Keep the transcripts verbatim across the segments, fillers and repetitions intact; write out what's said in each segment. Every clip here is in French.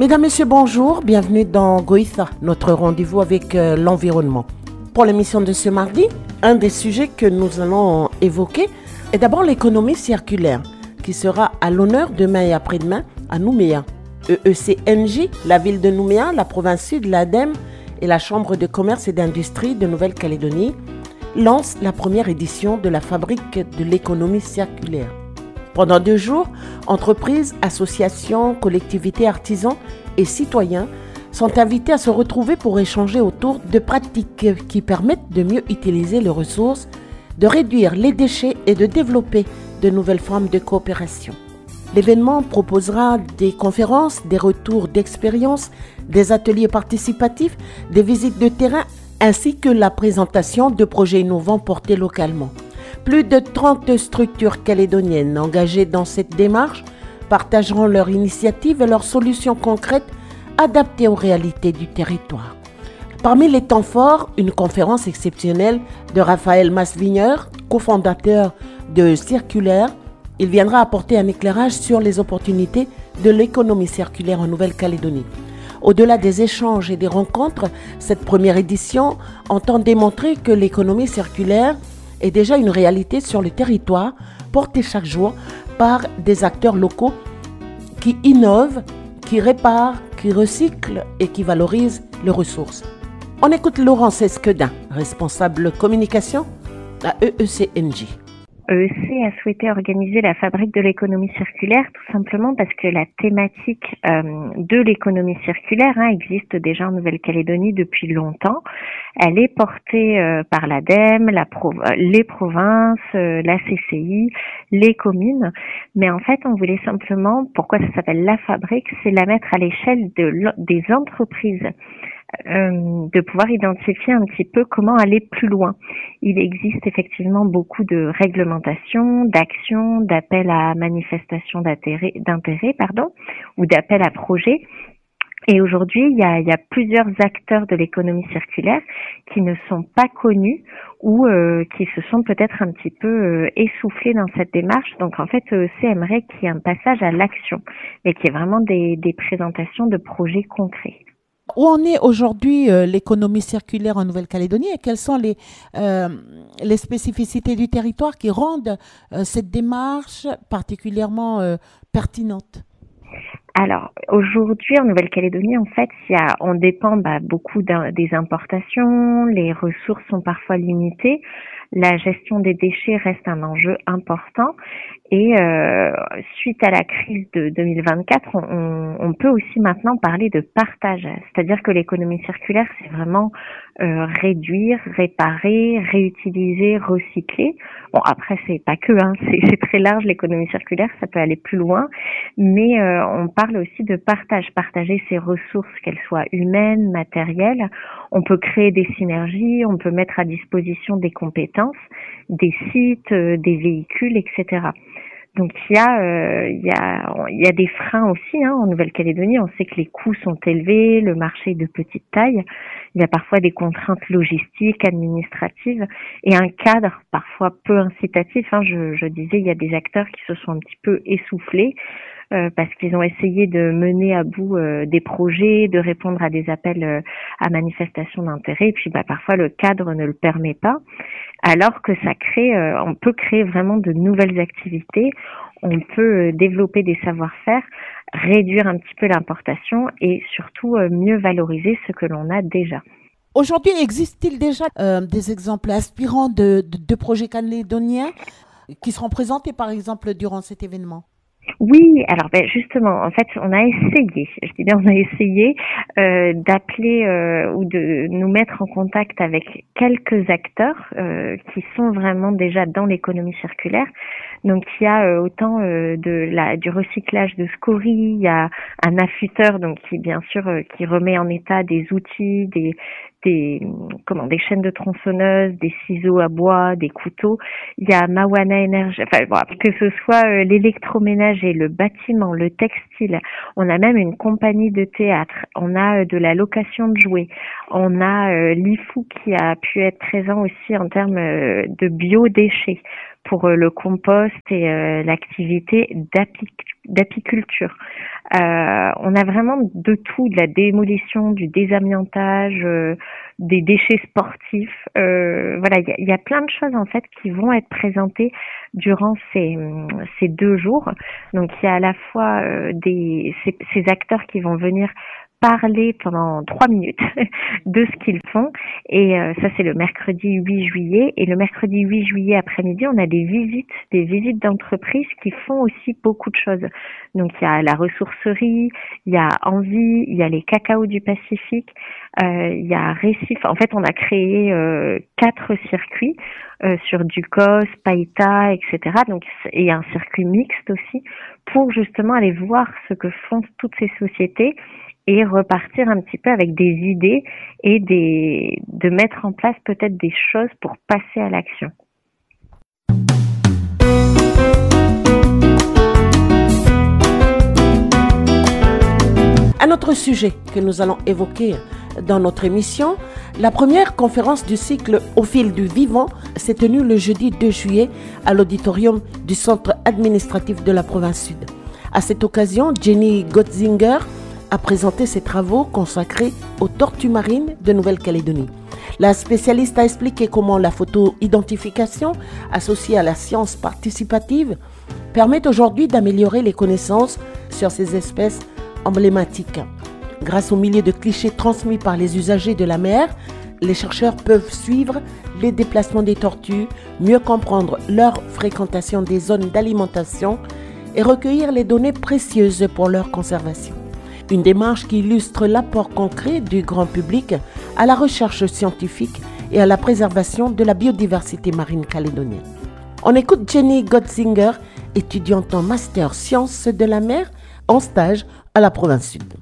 Mesdames, Messieurs, bonjour. Bienvenue dans Goïtha, notre rendez-vous avec euh, l'environnement. Pour l'émission de ce mardi, un des sujets que nous allons évoquer est d'abord l'économie circulaire, qui sera à l'honneur demain et après-demain à Nouméa. E E C N J, la ville de Nouméa, la province sud, l'ADEME et la Chambre de commerce et d'industrie de Nouvelle-Calédonie lancent la première édition de la fabrique de l'économie circulaire. Pendant deux jours, entreprises, associations, collectivités, artisans et citoyens sont invités à se retrouver pour échanger autour de pratiques qui permettent de mieux utiliser les ressources, de réduire les déchets et de développer de nouvelles formes de coopération. L'événement proposera des conférences, des retours d'expérience, des ateliers participatifs, des visites de terrain ainsi que la présentation de projets innovants portés localement. Plus de trente structures calédoniennes engagées dans cette démarche partageront leurs initiatives et leurs solutions concrètes adaptées aux réalités du territoire. Parmi les temps forts, une conférence exceptionnelle de Raphaël Masvigneur, cofondateur de Circulaire. Il viendra apporter un éclairage sur les opportunités de l'économie circulaire en Nouvelle-Calédonie. Au-delà des échanges et des rencontres, cette première édition entend démontrer que l'économie circulaire est déjà une réalité sur le territoire, portée chaque jour par des acteurs locaux qui innovent, qui réparent, qui recyclent et qui valorisent les ressources. On écoute Laurence Esquedin, responsable communication à E E C N J. E E C a souhaité organiser la fabrique de l'économie circulaire tout simplement parce que la thématique euh, de l'économie circulaire hein, existe déjà en Nouvelle-Calédonie depuis longtemps. Elle est portée euh, par l'ADEME, la pro- les provinces, euh, la C C I, les communes. Mais en fait, on voulait simplement, pourquoi ça s'appelle la fabrique, c'est la mettre à l'échelle de, des entreprises. Euh, de pouvoir identifier un petit peu comment aller plus loin. Il existe effectivement beaucoup de réglementations, d'actions, d'appels à manifestation d'intérêt, d'intérêt pardon, ou d'appels à projets. Et aujourd'hui, il y a, il y a plusieurs acteurs de l'économie circulaire qui ne sont pas connus ou euh, qui se sont peut-être un petit peu euh, essoufflés dans cette démarche. Donc en fait, E E C aimerait qu'il y ait un passage à l'action, mais qu'il y ait vraiment des, des présentations de projets concrets. Où en est aujourd'hui euh, l'économie circulaire en Nouvelle-Calédonie et quelles sont les, euh, les spécificités du territoire qui rendent euh, cette démarche particulièrement euh, pertinente? Alors, aujourd'hui, en Nouvelle-Calédonie, en fait, il y a, on dépend bah, beaucoup des importations, les ressources sont parfois limitées, la gestion des déchets reste un enjeu important et euh, suite à la crise de deux mille vingt-quatre, on, on peut aussi maintenant parler de partage, c'est-à-dire que l'économie circulaire, c'est vraiment euh, réduire, réparer, réutiliser, recycler. Bon, après, c'est pas que, hein, c'est, c'est très large l'économie circulaire, ça peut aller plus loin, mais euh, on parle aussi de partage, partager ses ressources, qu'elles soient humaines, matérielles. On peut créer des synergies, on peut mettre à disposition des compétences, des sites, euh, des véhicules, et cetera. Donc il y a, euh, il y a, il y a des freins aussi hein, en Nouvelle-Calédonie. On sait que les coûts sont élevés, le marché est de petite taille. Il y a parfois des contraintes logistiques, administratives et un cadre parfois peu incitatif. Hein. Je, je disais, il y a des acteurs qui se sont un petit peu essoufflés. Euh, parce qu'ils ont essayé de mener à bout euh, des projets, de répondre à des appels euh, à manifestation d'intérêt, et puis bah, parfois le cadre ne le permet pas, alors que ça crée, euh, on peut créer vraiment de nouvelles activités, on peut euh, développer des savoir-faire, réduire un petit peu l'importation et surtout euh, mieux valoriser ce que l'on a déjà. Aujourd'hui, existe-t-il déjà euh, des exemples inspirants de, de, de projets calédoniens qui seront présentés par exemple durant cet événement ? Oui, alors ben justement, en fait, on a essayé, je dis bien on a essayé euh, d'appeler euh, ou de nous mettre en contact avec quelques acteurs euh, qui sont vraiment déjà dans l'économie circulaire. Donc il y a euh, autant euh, de la du recyclage de scories, il y a un affûteur donc qui bien sûr euh, qui remet en état des outils, des des comment des chaînes de tronçonneuses, des ciseaux à bois, des couteaux. Il y a Mawana Énergie, enfin bon, que ce soit euh, l'électroménager, le bâtiment, le textile. On a même une compagnie de théâtre. On a euh, de la location de jouets. On a euh, l'I F O qui a pu être présent aussi en termes euh, de biodéchets pour euh, le compost et euh, l'activité d'apic- d'apiculture. Euh, on a vraiment de tout, de la démolition, du désamiantage, euh, des déchets sportifs. Euh, voilà, il y a, y a plein de choses en fait qui vont être présentées durant ces, ces deux jours. Donc il y a à la fois euh, des ces, ces acteurs qui vont venir parler pendant trois minutes de ce qu'ils font. Et euh, ça, c'est le mercredi huit juillet. Et le mercredi huit juillet après-midi, on a des visites, des visites d'entreprises qui font aussi beaucoup de choses. Donc, il y a la ressourcerie, il y a Envie, il y a les Cacaos du Pacifique, euh, il y a Récif. En fait, on a créé euh, quatre circuits euh, sur Ducos, Païta, et cetera. Donc, il y a un circuit mixte aussi pour justement aller voir ce que font toutes ces sociétés et repartir un petit peu avec des idées et des, de mettre en place peut-être des choses pour passer à l'action. Un autre sujet que nous allons évoquer dans notre émission, la première conférence du cycle Au fil du vivant s'est tenue le jeudi deux juillet à l'auditorium du centre administratif de la province sud. À cette occasion, Jenny Gotzinger a présenté ses travaux consacrés aux tortues marines de Nouvelle-Calédonie. La spécialiste a expliqué comment la photo-identification associée à la science participative permet aujourd'hui d'améliorer les connaissances sur ces espèces emblématiques. Grâce au milieu de clichés transmis par les usagers de la mer, les chercheurs peuvent suivre les déplacements des tortues, mieux comprendre leur fréquentation des zones d'alimentation et recueillir les données précieuses pour leur conservation. Une démarche qui illustre l'apport concret du grand public à la recherche scientifique et à la préservation de la biodiversité marine calédonienne. On écoute Jenny Gotzinger, étudiante en master sciences de la mer, en stage à la province sud.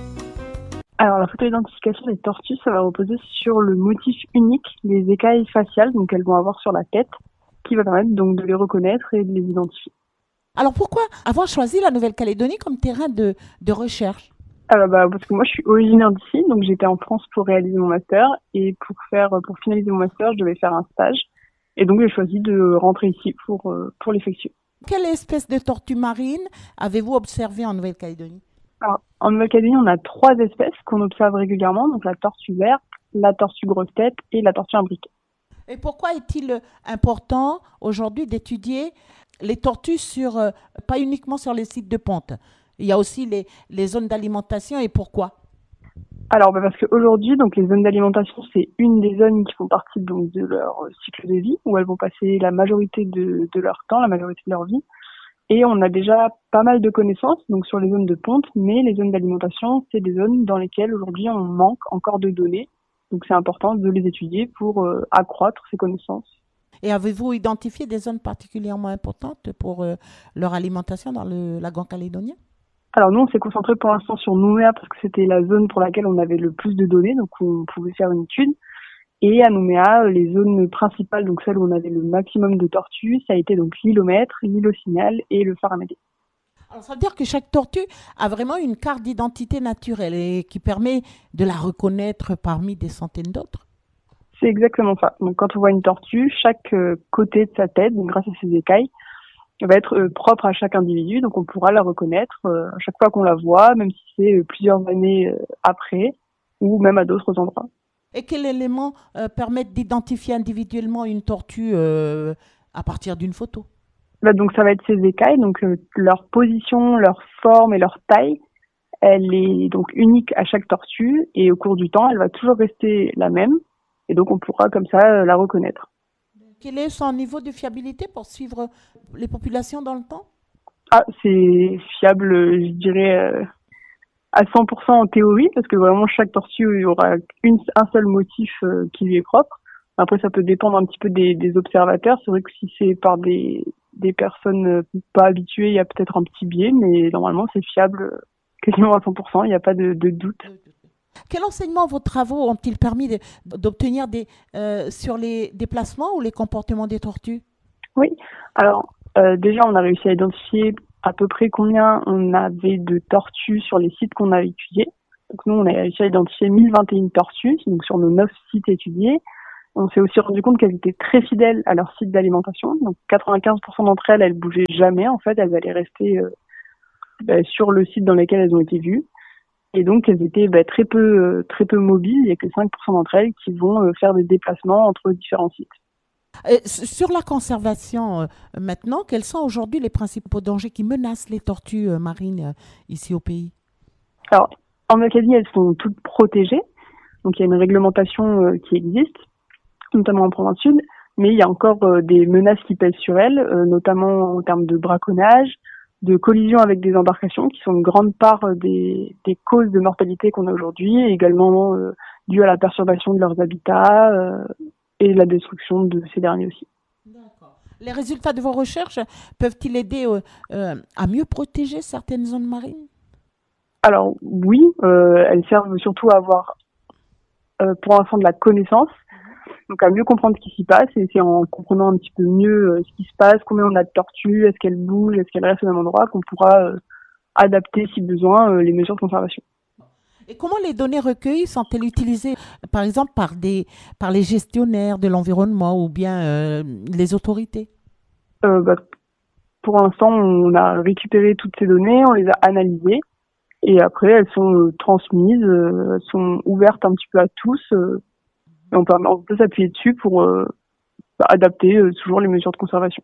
Alors la photo-identification des tortues, ça va reposer sur le motif unique, les écailles faciales, donc elles vont avoir sur la tête, qui va permettre donc de les reconnaître et de les identifier. Alors pourquoi avoir choisi la Nouvelle-Calédonie comme terrain de, de recherche ? Alors bah parce que moi je suis originaire d'ici, donc j'étais en France pour réaliser mon master et pour faire pour finaliser mon master, je devais faire un stage et donc j'ai choisi de rentrer ici pour pour l'effectuer. Quelle espèce de tortue marine avez-vous observé en Nouvelle-Calédonie ? Alors en Nouvelle-Calédonie, on a trois espèces qu'on observe régulièrement, donc la tortue verte, la tortue grosse tête et la tortue imbriquée. Et pourquoi est-il important aujourd'hui d'étudier les tortues sur euh, pas uniquement sur les sites de ponte ? Il y a aussi les, les zones d'alimentation et pourquoi ? Alors bah parce qu'aujourd'hui, donc les zones d'alimentation, c'est une des zones qui font partie donc de leur cycle de vie, où elles vont passer la majorité de, de leur temps, la majorité de leur vie. Et on a déjà pas mal de connaissances donc sur les zones de ponte, mais les zones d'alimentation, c'est des zones dans lesquelles aujourd'hui on manque encore de données. Donc c'est important de les étudier pour euh, accroître ces connaissances. Et avez-vous identifié des zones particulièrement importantes pour euh, leur alimentation dans le lagon calédonien ? Alors nous, on s'est concentré pour l'instant sur Nouméa parce que c'était la zone pour laquelle on avait le plus de données, donc on pouvait faire une étude. Et à Nouméa, les zones principales, donc celles où on avait le maximum de tortues, ça a été donc l'île au Maître, l'île au Signal et le phare Amédée. Alors ça veut dire que chaque tortue a vraiment une carte d'identité naturelle et qui permet de la reconnaître parmi des centaines d'autres ? C'est exactement ça. Donc quand on voit une tortue, chaque côté de sa tête, donc grâce à ses écailles, va être euh, propre à chaque individu, donc on pourra la reconnaître euh, à chaque fois qu'on la voit, même si c'est euh, plusieurs années euh, après, ou même à d'autres endroits. Et quels éléments euh, permettent d'identifier individuellement une tortue euh, à partir d'une photo ? Bah, donc ça va être ses écailles, donc euh, leur position, leur forme et leur taille, elle est donc unique à chaque tortue, et au cours du temps, elle va toujours rester la même, et donc on pourra comme ça euh, la reconnaître. Quel est son niveau de fiabilité pour suivre les populations dans le temps ? Ah, c'est fiable, je dirais, euh, à cent pour cent en théorie, parce que vraiment chaque tortue aura une, un seul motif euh, qui lui est propre. Après, ça peut dépendre un petit peu des, des observateurs. C'est vrai que si c'est par des, des personnes pas habituées, il y a peut-être un petit biais, mais normalement, c'est fiable quasiment à cent pour cent, il n'y a pas de, de doute. Quel enseignement vos travaux ont-ils permis de, d'obtenir des, euh, sur les déplacements ou les comportements des tortues ? Oui, alors euh, déjà on a réussi à identifier à peu près combien on avait de tortues sur les sites qu'on a étudiés. Donc nous on a réussi à identifier mille vingt et une tortues, donc sur nos neuf sites étudiés. On s'est aussi rendu compte qu'elles étaient très fidèles à leur site d'alimentation. Donc quatre-vingt-quinze pour cent d'entre elles, elles bougeaient jamais en fait, elles allaient rester euh, bah, sur le site dans lequel elles ont été vues. Et donc, elles étaient bah, très peu très peu mobiles. Il n'y a que cinq pour cent d'entre elles qui vont euh, faire des déplacements entre différents sites. Et sur la conservation, euh, maintenant, quels sont aujourd'hui les principaux dangers qui menacent les tortues euh, marines euh, ici au pays? Alors, en Acadie, elles sont toutes protégées. Donc, il y a une réglementation euh, qui existe, notamment en province sud. Mais il y a encore euh, des menaces qui pèsent sur elles, euh, notamment en termes de braconnage, de collision avec des embarcations, qui sont une grande part euh, des, des causes de mortalité qu'on a aujourd'hui, et également euh, dues à la perturbation de leurs habitats euh, et la destruction de ces derniers aussi. D'accord. Les résultats de vos recherches peuvent-ils aider euh, euh, à mieux protéger certaines zones marines? Alors oui, euh, elles servent surtout à avoir euh, pour l'instant de la connaissance, donc à mieux comprendre ce qui s'y passe, et c'est en comprenant un petit peu mieux euh, ce qui se passe, combien on a de tortues, est-ce qu'elles bougent, est-ce qu'elles restent au même endroit, qu'on pourra euh, adapter si besoin euh, les mesures de conservation. Et comment les données recueillies sont-elles utilisées, par exemple, par, des, par les gestionnaires de l'environnement ou bien euh, les autorités? euh, bah, Pour l'instant, on a récupéré toutes ces données, on les a analysées, et après, elles sont euh, transmises, euh, elles sont ouvertes un petit peu à tous, euh, et on peut, on peut s'appuyer dessus pour euh, bah, adapter euh, toujours les mesures de conservation.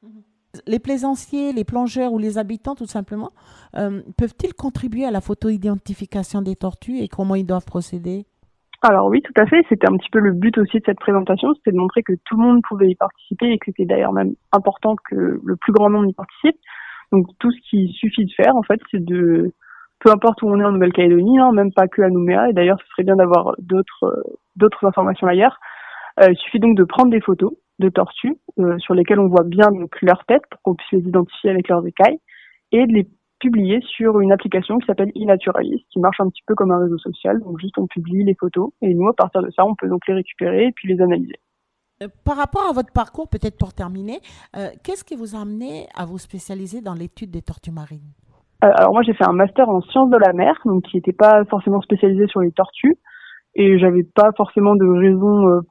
Les plaisanciers, les plongeurs ou les habitants, tout simplement, euh, peuvent-ils contribuer à la photo-identification des tortues et comment ils doivent procéder? Alors oui, tout à fait. C'était un petit peu le but aussi de cette présentation, c'était de montrer que tout le monde pouvait y participer et que c'était d'ailleurs même important que le plus grand nombre y participe. Donc tout ce qu'il suffit de faire, en fait, c'est de, peu importe où on est en Nouvelle-Calédonie, hein, même pas que à Nouméa, et d'ailleurs ce serait bien d'avoir d'autres euh, d'autres informations ailleurs. Euh, il suffit donc de prendre des photos de tortues euh, sur lesquelles on voit bien donc leur tête pour qu'on puisse les identifier avec leurs écailles et de les publier sur une application qui s'appelle iNaturalist, qui marche un petit peu comme un réseau social. Donc juste on publie les photos et nous à partir de ça on peut donc les récupérer et puis les analyser. Euh, Par rapport à votre parcours, peut-être pour terminer, euh, qu'est-ce qui vous a amené à vous spécialiser dans l'étude des tortues marines? Euh, alors moi j'ai fait un master en sciences de la mer, donc qui n'était pas forcément spécialisé sur les tortues et j'avais pas forcément de raison euh,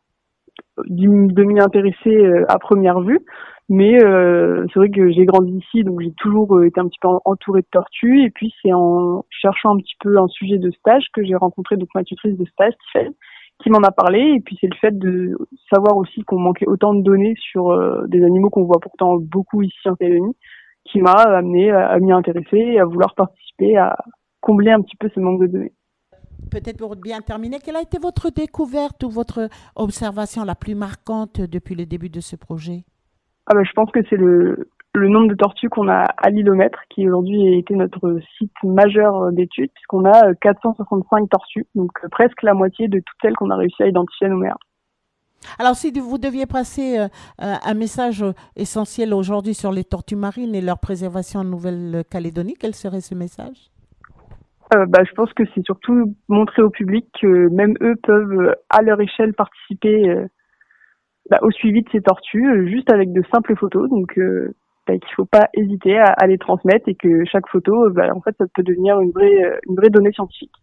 de m'y intéresser euh, à première vue, mais euh, c'est vrai que j'ai grandi ici, donc j'ai toujours euh, été un petit peu entourée de tortues, et puis c'est en cherchant un petit peu un sujet de stage que j'ai rencontré donc ma tutrice de stage, Tiffany, qui m'en a parlé, et puis c'est le fait de savoir aussi qu'on manquait autant de données sur euh, des animaux qu'on voit pourtant beaucoup ici en Calédonie, qui m'a amené à, à m'y intéresser et à vouloir participer à combler un petit peu ce manque de données. Peut-être pour bien terminer, quelle a été votre découverte ou votre observation la plus marquante depuis le début de ce projet? Ah ben, je pense que c'est le, le nombre de tortues qu'on a à l'Ilomètre, qui aujourd'hui a été notre site majeur d'études, puisqu'on a quatre cent soixante-cinq tortues, donc presque la moitié de toutes celles qu'on a réussi à identifier à Nouméa. Alors, si vous deviez passer euh, un message essentiel aujourd'hui sur les tortues marines et leur préservation en Nouvelle-Calédonie, quel serait ce message? Euh, bah, je pense que c'est surtout montrer au public que même eux peuvent, à leur échelle, participer euh, bah, au suivi de ces tortues, euh, juste avec de simples photos. Donc, euh, bah, qu'il ne faut pas hésiter à, à les transmettre et que chaque photo, bah, en fait, ça peut devenir une vraie, euh, une vraie donnée scientifique.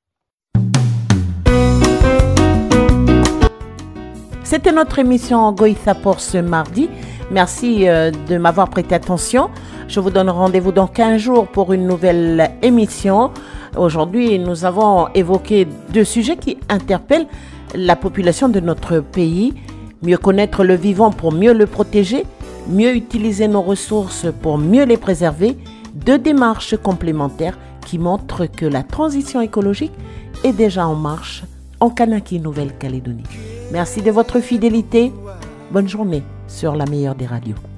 C'était notre émission Goïtha pour ce mardi. Merci euh, de m'avoir prêté attention. Je vous donne rendez-vous dans quinze jours pour une nouvelle émission. Aujourd'hui, nous avons évoqué deux sujets qui interpellent la population de notre pays. Mieux connaître le vivant pour mieux le protéger, mieux utiliser nos ressources pour mieux les préserver. Deux démarches complémentaires qui montrent que la transition écologique est déjà en marche en Kanaki, Nouvelle-Calédonie. Merci de votre fidélité. Bonne journée sur la meilleure des radios.